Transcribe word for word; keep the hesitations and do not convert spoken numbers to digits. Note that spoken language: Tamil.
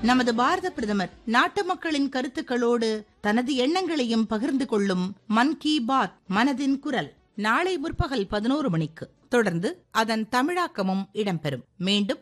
நமது பாரத பிரதமர் நாட்டு மக்களின் கருத்துக்களோடு தனது எண்ணங்களையும் பகிர்ந்து கொள்ளும் மன் கி பாத் மனதின் குரல் நாளை முற்பகல் பதினோரு மணிக்கு தொடர்ந்து அதன் தமிழாக்கமும் இடம்பெறும். மீண்டும்